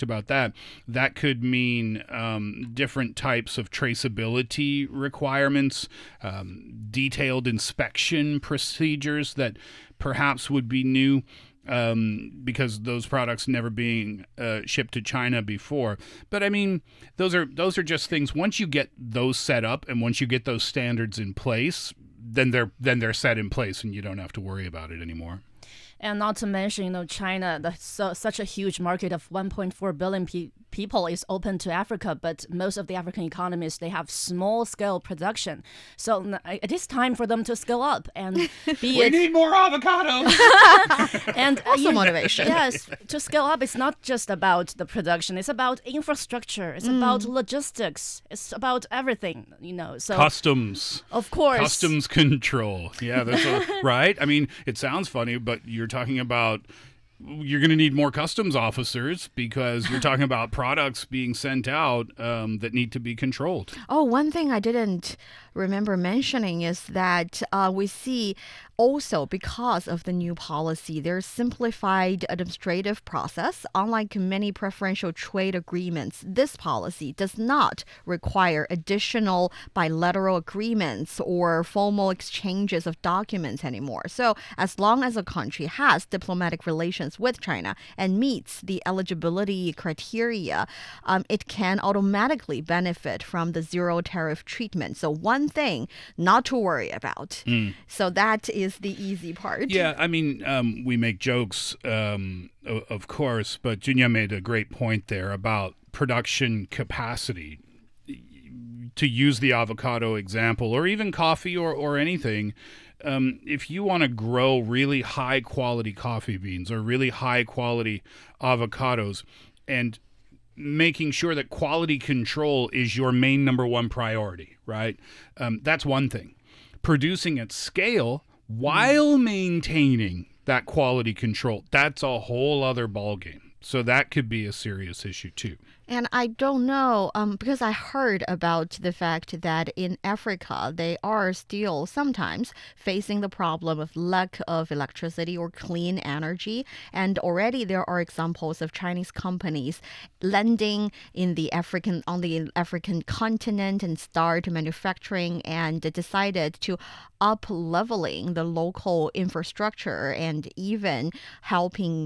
talked about that. That could mean different types of traceability requirements, detailed inspection procedures that perhaps would be new because those products never being shipped to China before. But I mean, those are just things. Once you get those set up and once you get those standards in place, then they're set in place and you don't have to worry about it anymore. And not to mention, China, such a huge market of 1.4 billion people is open to Africa, but most of the African economies, they have small-scale production. So it is time for them to scale up and We need more avocados! And also motivation. Yes, to scale up, it's not just about the production. It's about infrastructure. It's about logistics. It's about everything, So Customs. Of course. Customs control. Yeah, right? I mean, it sounds funny, but you're talking about you're going to need more customs officers because you're talking about products being sent out that need to be controlled. Oh, one thing I didn't remember mentioning is that we see also because of the new policy, there's simplified administrative process. Unlike many preferential trade agreements, this policy does not require additional bilateral agreements or formal exchanges of documents anymore. So as long as a country has diplomatic relations with China and meets the eligibility criteria, it can automatically benefit from the zero tariff treatment. So one thing not to worry about. So that is the easy part. Yeah, I mean, we make jokes, of course, but Junya made a great point there about production capacity. To use the avocado example, or even coffee or anything, if you want to grow really high quality coffee beans or really high quality avocados, and making sure that quality control is your main number one priority, right? That's one thing. Producing at scale while maintaining that quality control, that's a whole other ballgame. So that could be a serious issue too. And I don't know, because I heard about the fact that in Africa, they are still sometimes facing the problem of lack of electricity or clean energy. And already there are examples of Chinese companies landing on the African continent and start manufacturing and decided to up-leveling the local infrastructure and even helping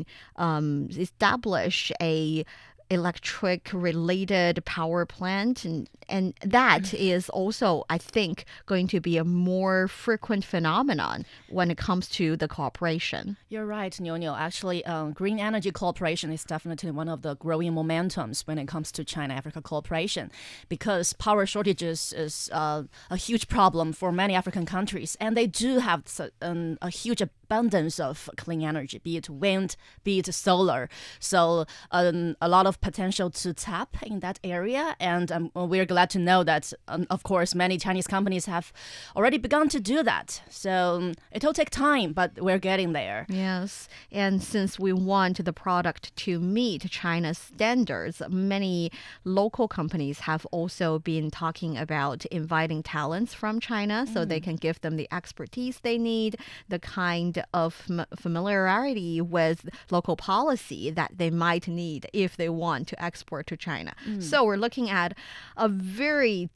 establish a electric related power plant, and that is also, I think, going to be a more frequent phenomenon when it comes to the cooperation. You're right, Niu. Actually, green energy cooperation is definitely one of the growing momentums when it comes to China-Africa cooperation, because power shortages is a huge problem for many African countries, and they do have a huge abundance of clean energy, be it wind, be it solar. So a lot of potential to tap in that area, and we're glad to know that, of course, many Chinese companies have already begun to do that. So it'll take time, but we're getting there. Yes, and since we want the product to meet China's standards, many local companies have also been talking about inviting talents from China so they can give them the expertise they need, the kind of familiarity with local policy that they might need if they want to export to China. So we're looking at a very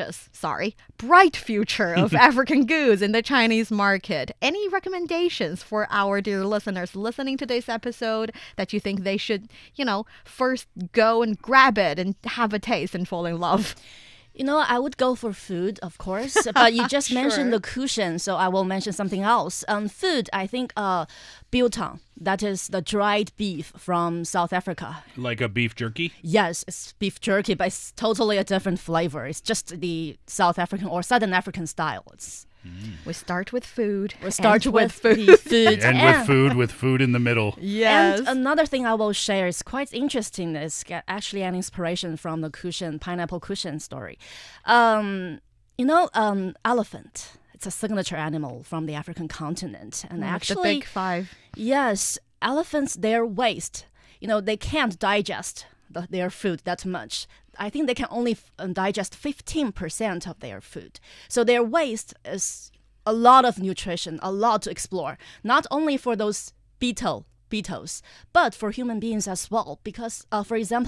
bright future of African goods in the Chinese market. Any recommendations for our dear listeners listening to this episode that you think they should, first go and grab it and have a taste and fall in love? I would go for food, of course, but you just mentioned the cushion, so I will mention something else. Food, I think biltong, that is the dried beef from South Africa. Like a beef jerky? Yes, it's beef jerky, but it's totally a different flavor. It's just the South African or Southern African style. We start with food. We start with food. with food in the middle. Yes. And another thing I will share is quite interesting. Is actually an inspiration from the pineapple cushion story. Elephant. It's a signature animal from the African continent, and actually the big five. Yes, elephants, their waste. They can't digest their food that much. I think they can only digest 15% of their food. So their waste is a lot of nutrition, a lot to explore, not only for those beetles, but for human beings as well. Because, for example,